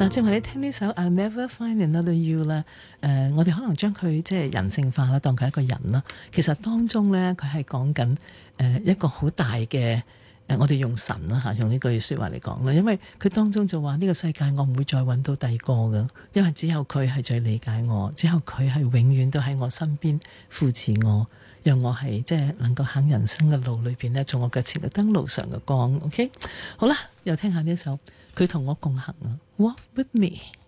嗱，正話你聽呢首 I'll Never Find Another You 啦，我哋可能將佢即係人性化啦，當佢係一個人啦。其實當中咧，佢係講緊一個好大嘅我哋用神啦嚇，用呢句説話嚟講啦，因為佢當中就話呢個世界我唔會再揾到第二個噶，因為只有佢係最理解我，只有佢係永遠都喺我身邊扶持我，讓我係即係能夠行人生嘅路裏邊咧，做我腳前嘅燈路上嘅光。OK， 好啦，又聽下呢一首，佢同我共行啊，Walk with me。